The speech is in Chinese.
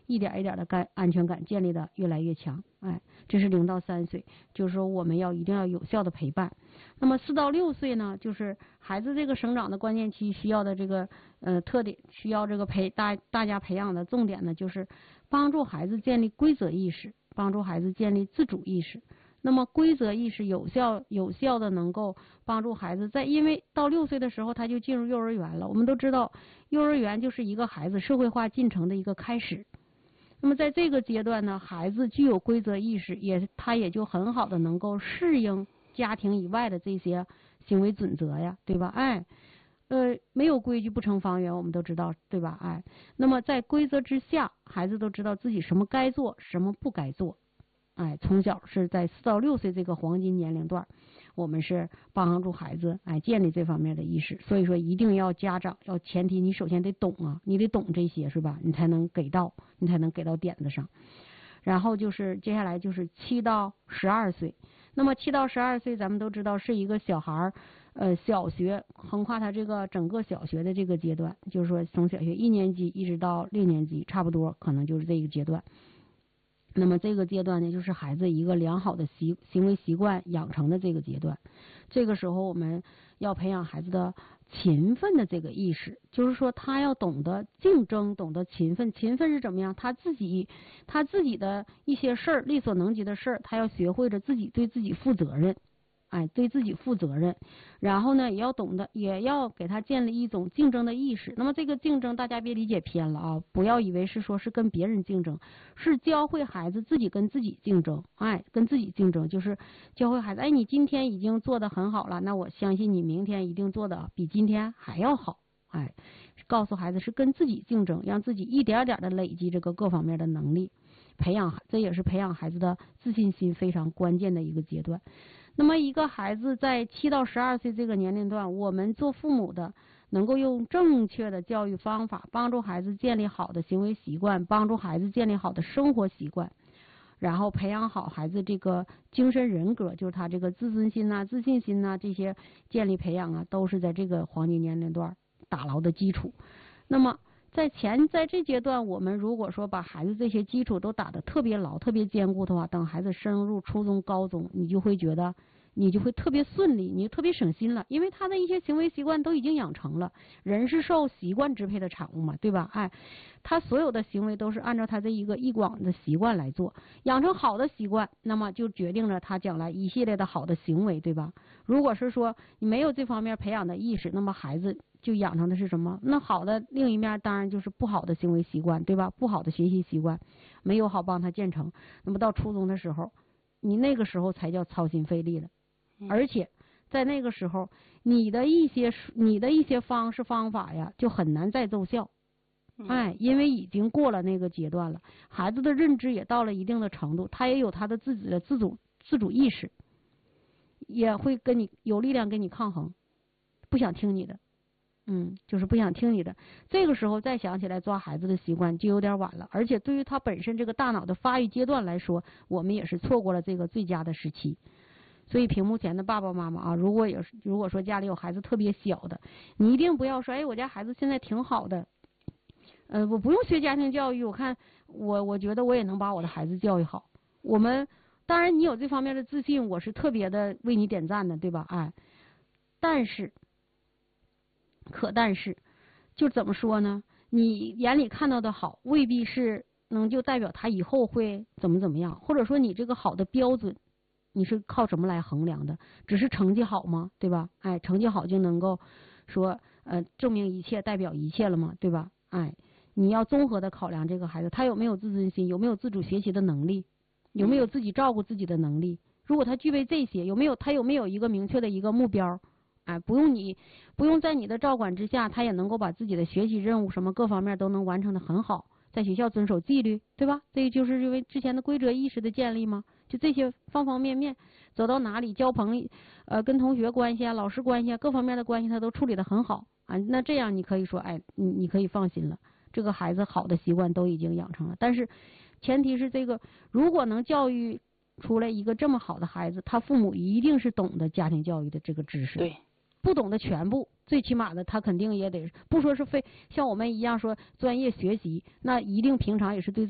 一点一点的安全感建立的越来越强。这是0到3岁，就是说我们一定要有效的陪伴。那么4到6岁呢，就是孩子这个生长的关键期需要的这个特点，需要这个大家培养的重点呢，就是帮助孩子建立规则意识，帮助孩子建立自主意识。那么规则意识有效的能够帮助孩子因为到6岁的时候他就进入幼儿园了。我们都知道幼儿园就是一个孩子社会化进程的一个开始。那么在这个阶段呢，孩子具有规则意识，他也就很好的能够适应家庭以外的这些行为准则呀，对吧？没有规矩不成方圆，我们都知道，对吧？那么在规则之下，孩子都知道自己什么该做，什么不该做。从小是在4到6岁这个黄金年龄段，我们是帮助孩子建立这方面的意识。所以说一定要家长前提你首先得懂啊，你得懂这些是吧？你才能给到点子上。然后就是接下来就是7到12岁。那么7到12岁咱们都知道是一个小孩小学横跨他这个整个小学的这个阶段，就是说从小学1年级一直到6年级，差不多可能就是这个阶段。那么这个阶段呢，就是孩子一个良好的行为习惯养成的这个阶段。这个时候我们要培养孩子的勤奋的这个意识，就是说他要懂得竞争，懂得勤奋。勤奋是怎么样？他自己的一些事儿，力所能及的事儿，他要学会着对自己负责任。对自己负责任，然后呢，也要给他建立一种竞争的意识。那么这个竞争大家别理解偏了啊，不要以为是说是跟别人竞争，是教会孩子自己跟自己竞争。跟自己竞争就是教会孩子，你今天已经做得很好了，那我相信你明天一定做得比今天还要好。告诉孩子是跟自己竞争，让自己一点点的累积这个各方面的能力，这也是培养孩子的自信心非常关键的一个阶段。那么一个孩子在7到12岁这个年龄段，我们做父母的能够用正确的教育方法帮助孩子建立好的行为习惯，帮助孩子建立好的生活习惯，然后培养好孩子这个精神人格，就是他这个自尊心啊、自信心啊，这些建立培养啊，都是在这个黄金年龄段打牢的基础。那么在这阶段，我们如果说把孩子这些基础都打得特别牢、特别坚固的话，等孩子升入初中、高中，你就会特别顺利，你就特别省心了，因为他的一些行为习惯都已经养成了。人是受习惯支配的产物嘛，对吧？他所有的行为都是按照他这一个一广的习惯来做，养成好的习惯，那么就决定了他将来一系列的好的行为，对吧？如果是说你没有这方面培养的意识，那么孩子就养成的是什么？那好的另一面当然就是不好的行为习惯，对吧？不好的学习习惯没有好帮他建成，那么到初中的时候，你那个时候才叫操心费力的。而且在那个时候，你的一些方式方法呀，就很难再奏效。因为已经过了那个阶段了，孩子的认知也到了一定的程度，他也有他的自己的自主意识，也会有力量跟你抗衡，不想听你的。就是不想听你的。这个时候再想起来抓孩子的习惯就有点晚了，而且对于他本身这个大脑的发育阶段来说，我们也是错过了这个最佳的时期。所以屏幕前的爸爸妈妈啊，如果说家里有孩子特别小的，你一定不要说我家孩子现在挺好的，我不用学家庭教育，我觉得我也能把我的孩子教育好。当然你有这方面的自信，我是特别的为你点赞的，对吧？但是就怎么说呢？你眼里看到的好，未必是能就代表他以后会怎么样，或者说你这个好的标准你是靠什么来衡量的？只是成绩好吗？对吧？成绩好就能够说证明一切，代表一切了吗？对吧？你要综合的考量这个孩子，他有没有自尊心，有没有自主学习的能力，有没有自己照顾自己的能力。如果他具备这些，他有没有一个明确的一个目标？不用在你的照管之下，他也能够把自己的学习任务什么各方面都能完成的很好，在学校遵守纪律，对吧？这就是因为之前的规则意识的建立嘛。就这些方方面面，走到哪里交朋友，跟同学关系啊、老师关系啊、各方面的关系，他都处理得很好那这样你可以说，你可以放心了，这个孩子好的习惯都已经养成了。但是前提是这个，如果能教育出来一个这么好的孩子，他父母一定是懂得家庭教育的这个知识。 对。 不懂得全部，最起码的他肯定也得不说是像我们一样说专业学习，那一定平常也是对